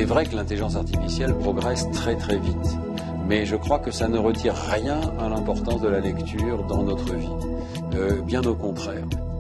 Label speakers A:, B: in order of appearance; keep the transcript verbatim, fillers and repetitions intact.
A: est vrai que l'intelligence artificielle progresse très très vite, mais je crois que ça ne retire rien à l'importance de la lecture dans notre vie, euh, bien au contraire.